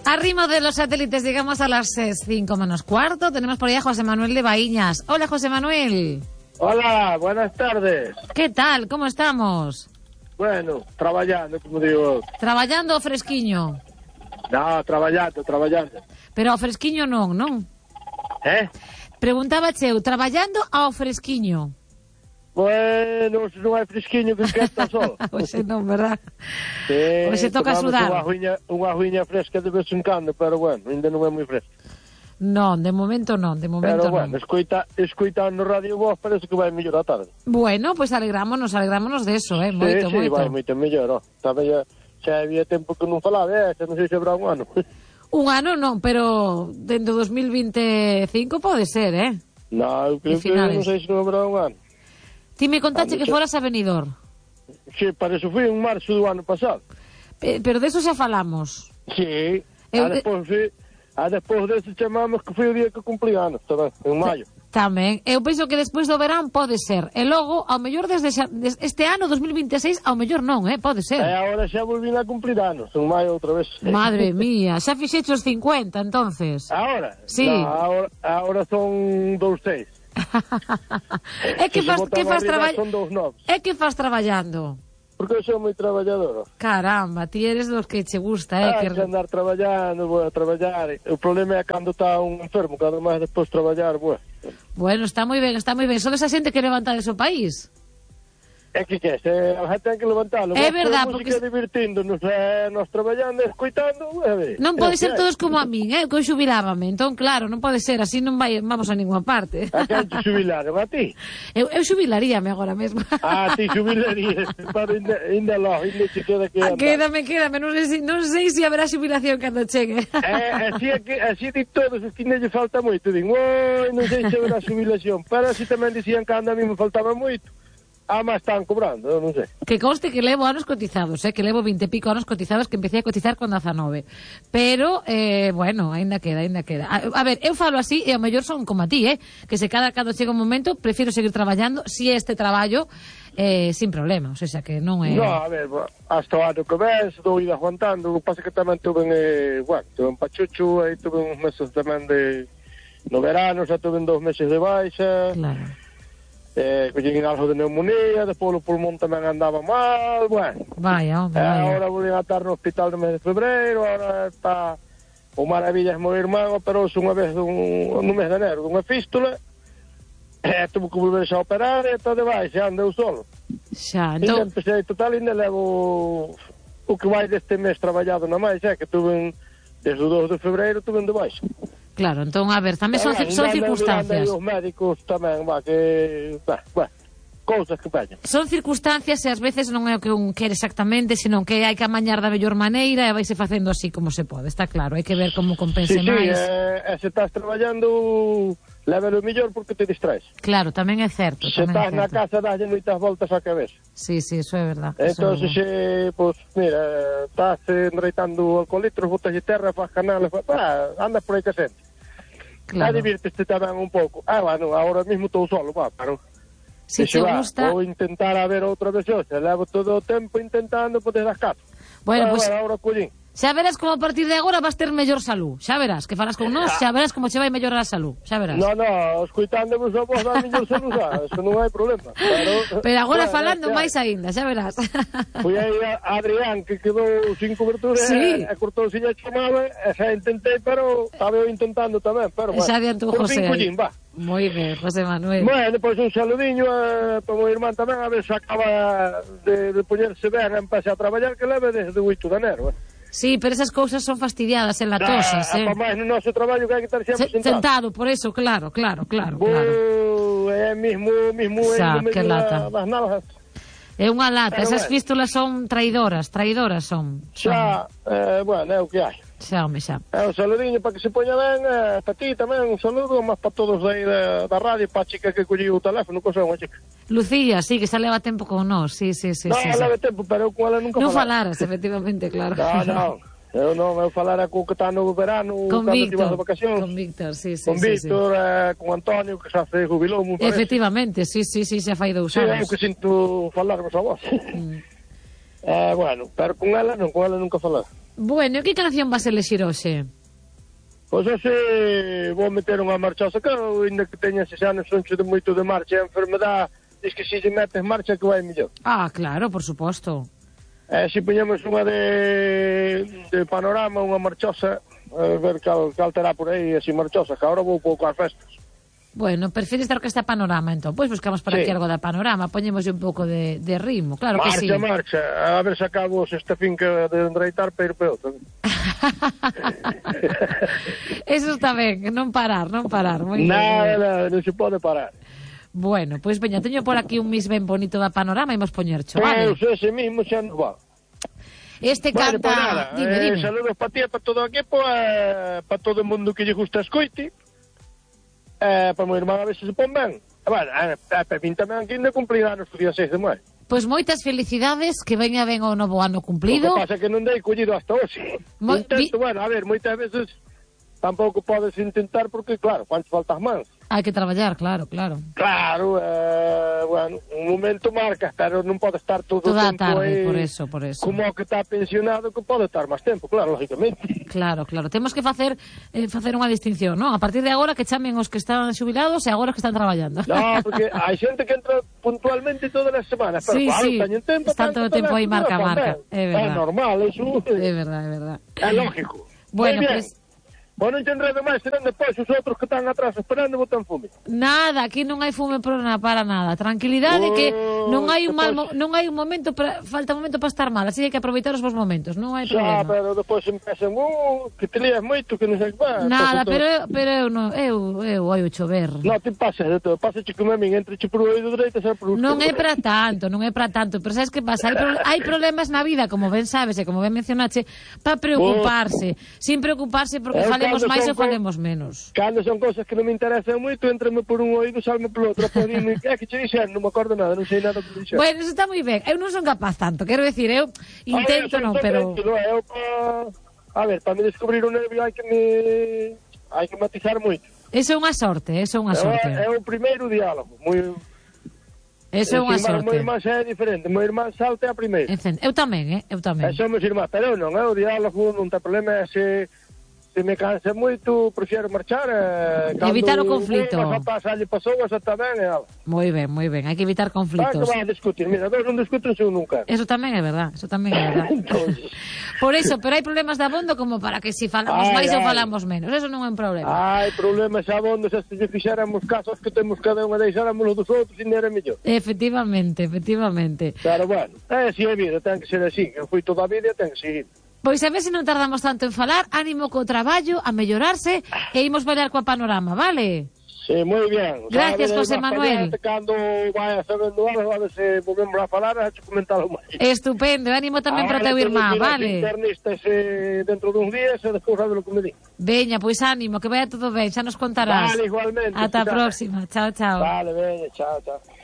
Arrimo de los satélites, llegamos a las 5 menos cuarto. Tenemos por ahí a José Manuel de Baíñas. Hola, José Manuel. Hola, buenas tardes. ¿Qué tal? ¿Cómo estamos? Bueno, traballando, como digo. Traballando ao fresquiño? No, traballando. Pero ao fresquiño non? Preguntaba eu, traballando ao fresquiño? Bueno, se non hai fresquiño que esquenta sol. Oxe non, verdad? Sí, Oxe toca sudar. Unha aguiña fresca de vez en cando, pero bueno, ainda non é moi fresca. Non, de momento non. Pero bueno, escoitando Radio Voz parece que vai mellor a tarde. Bueno, pues alegrámonos de eso, moito, sí, moito. vai moito mellor, Tamén xa había tempo que non falaba, xa non sei se habrá un ano. Un ano non, pero dentro do 2025 pode ser, Non, eu creo que non sei se non habrá un ano. Ti me contaste que foras a Benidorm. Sí, para eso fui en marzo do ano pasado. Pero de eso xa falamos. Sí, despois dese chamamos que foi o día que cumpli anos, tamén, en maio. Tamén, eu penso que despois do verán pode ser. E logo, ao mellor desde este ano 2026, ao mellor non, pode ser. E agora xa volvín a cumplir anos, en maio outra vez. Madre mía, xa fixeche os 50, entonces. Ahora? Sí. No, ahora son 2,6. É que fas traballando? Porque eu sou moi traballador. Caramba, ti eres dos que che gusta, que andar traballando, vou a traballar. O problema é cando está un enfermo, cada máis despois traballar, Bueno, está moi ben. Son esa xente que levantades o país. É que a gente ten que levantalo. É verdad, porque divertíndonos, nos traballando, escoitando, non pode ser todos como a min, que eu xubilábame. Entón, claro, non pode ser, así non vamos a ninguna parte. A quen te xubilaron, a ti? Eu xubilaríame agora mesmo. Ti xubilarías, pero ainda te queda que andar. Quédame, non sei se haberá xubilación cando chegue. Así de todos, es que ainda lle falta moito. Digo, non sei se haberá xubilación, pero así tamén dicían que a mí me faltaba moito. Mas están cobrando, eu non sei. Que conste que levo anos cotizados, que levo 20 e pico anos cotizados, que empecé a cotizar con 19. Pero, bueno, ainda queda. A ver, eu falo así, e ao mellor son como a ti, que se cando chega un momento, prefiro seguir traballando, si este traballo, sin problema, o sea, que non é... No, a ver, hasta o ano que ves, dou ido aguantando, o que pasa que tamén tuve en Pachucho, aí tuve uns meses tamén no verano, xa tuve 2 meses de baixa... Claro. Collín algo de neumonía, despois o pulmón tamén andaba mal, Vaya. Ahora volví a estar no hospital no mes de febreiro, ahora está o maravillas meu irmán, operouse unha vez no mes de enero, dunha fístula, tuve que volver xa a operar, e está de baixa, anda eu solo. Xa, entón... Empecé total, ainda levo o que vai deste mes traballado na máis, que tuve desde o 2 de febreiro, tuve de baixa. Claro, entón, a ver, tamén son circunstancias. Os médicos tamén, cousas que peñan. Son circunstancias e ás veces non é o que un quere exactamente, senón que hai que amañar da mellor maneira e vaise facendo así como se pode, está claro, hai que ver como compense máis. Se estás traballando, lévalo mellor porque te distraes. Claro, tamén é certo. Se estás na casa, dalle moitas voltas á cabeza. Sí, eso é verdad. Entón, mira, estás enreitando alcoholitros, botas de terra, faz canales, andas por aí que sente. Claro. Divirteste tamén un pouco. Bueno, ahora mismo estou solo, pero... Si te gusta... Vou intentar a ver outra vez, levo todo o tempo intentando poder das capas. Bueno, pues... Ahora collín. Xa verás como a partir de agora vas ter mellor salud. Xa verás, que farás con nós, xa verás como che vai mellorar a salud. Xa verás. No, escoitándovos a vos da mellor salud, eso non hai problema. Pero agora falando máis aínda, xa verás. Fui aí a Adrián, que quedou sin cobertura, e cortou sin a chamada, e xa intentei, pero estaba eu intentando tamén, pero xa adiantou José. Moi ben, José Manuel. Bueno, pois un saludiño para o meu irmán tamén, a ver se acaba de poñerse ben e empece a traballar, que leve desde o 8 de enero, Sí, pero esas cousas son fastidiadas, enlatosas, Para máis no noso traballo que hai que estar sempre sentado, por eso, claro. É mismo xa, que lata. Das nalgas. É unha lata, esas fístulas son traidoras son. Xa, bueno, é o que hai. Xa. Un saludiño para que se poña ben, para ti tamén un saludo, máis para todos aí da radio, para a chica que colliu o teléfono, cosa unha chica. Lucía, sí, que xa leva tempo con nós, sí. Non, leva tempo, pero eu con ela nunca non falaras, efectivamente, claro. Eu falara co que está no verano, con Víctor, de vacacións. Con Víctor, sí. Con Víctor, con Antonio, que xa se jubilou. Efectivamente, sí, xa fai 2 anos. Sí, é o que sinto falarvos a vos. Bueno, pero con ela nunca falaba. Bueno, que canción vas a elexir hoxe? Pois hoxe vou meter unha marchosa que ainda que teña 6 anos soncho de moito de marcha, a enfermedade diz que se lle metes marcha que vai mellor. Ah, claro, por suposto. Se poñemos unha de panorama, unha marchosa, a ver cal terá por aí así marchosa, que agora vou pouco ás festas. Bueno, prefires dar que está panorama, entón. Pois buscamos por aquí algo da panorama, poñemos un pouco de ritmo, claro que sí. Marcha, a ver se acabo esta finca de enreitar para ir para outra. Eso está ben, non parar. Nada, non se pode parar. Bueno, pois veña, teño por aquí un mis ben bonito da panorama e imos poñercho, vale? Ese mismo xa non va. Este canta... Pues nada, dime. Saludos para ti e para todo o equipo, para todo o mundo que lle gusta escoite, para o meu irmán a ver se pon ben. Bueno, para min tamén aquí ainda cumplir anos o día 6 de maio. Pois moitas felicidades, que veña ben o novo ano cumplido. O que pasa é que non dei collido hasta hoxe. Intento, bueno, a ver, moitas veces tampouco podes intentar porque, claro, quantos faltas mans. Hai que traballar, claro. Claro, bueno, un momento marca, pero non pode estar todo o toda tempo tarde, aí, por eso. como o que está pensionado, que pode estar máis tempo, claro, lógicamente. Claro, temos que facer unha distinción, non? A partir de agora que chamen os que están xubilados e agora os que están traballando. No, porque hai xente que entra puntualmente todas as semanas, pero sí, claro, sí. teñen tempo, están todo o tempo aí marca. É verdad. É normal, eso. É verdad. É lógico. Bueno, pues... Bueno, non te enredo máis, serán despois os outros que están atrás esperando botan fume. Nada, aquí non hai fume para nada. Tranquilidade que non hai un momento falta un momento para estar mal, así hai que aproveitar os vos momentos, non hai problema. Pero depois empezan, que te lías moito, que non sei que. Nada, pero eu oi chover. Non, te pasas de todo, pasache como a min, entreche por o oído dereito, xa por o Non é para tanto, pero sabes que pasa? Hai problemas na vida, como ben sabes e como ben mencionache, para preocuparse, sin preocuparse porque falemos máis ou falemos menos. Cando son cosas que non me interesan moito, entrame por un oído, salme polo outro, por dime, que che dixen? Non me acordo nada, non sei nada que dixen. Bueno, eso está moi ben. Eu non son capaz tanto, quero decir, eu intento non, pero... A ver, para me descubrir un nervio hai que matizar moito. Eso é unha sorte. É o primeiro diálogo, Eso é unha sorte. O meu irmán xa é diferente, o meu irmán salta a primeira. Eu tamén. Somos irmán, pero non, o diálogo non ten problema, se me cansa moito, prefiro marchar. Evitar o conflito. Cando pasalle pasouas tamén é algo. Moi ben, hai que evitar conflitos. Que vai a discutir, mira, dos non discuten se un nunca. Eso tamén é verdad. Por eso, pero hai problemas de abondo como para que si falamos máis ou falamos menos, eso non é un problema. Hai problemas de abondo, se lle fixéramos casos que temos cada unha deixáramos dos outros e non era mellor. Efectivamente. Pero bueno, así é a vida, ten que ser así, que foi toda a vida e ten que seguir. Pois a ver se non tardamos tanto en falar, ánimo co traballo, a mellorarse e imos bailar coa panorama, vale? Sí, moi ben. Gracias, José Manuel. Cando vai sabendo algo, a ver se volvemos a falar, a comentalo máis. Estupendo, ánimo tamén para o teu irmán, vale? Internistas dentro duns días e despois sabe o que me di. Veña, pois ánimo, que vaya todo ben, xa nos contarás. Vale, igualmente. Ata a próxima, chao. Vale, veña, chao.